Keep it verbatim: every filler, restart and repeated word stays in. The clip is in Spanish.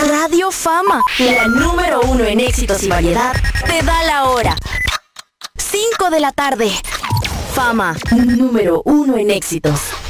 Radio Fama, la número uno en éxitos y variedad, te da la hora. cinco de la tarde. Fama, número uno en éxitos.